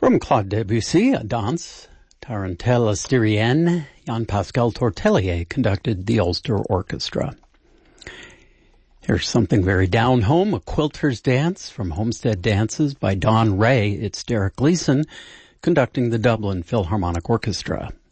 From Claude Debussy, a dance, Tarantelle Styrienne, Jean-Pascal Tortelier conducted the Ulster Orchestra. Here's something very down-home, a quilter's dance from Homestead Dances by Don Ray. It's Derek Gleeson conducting the Dublin Philharmonic Orchestra.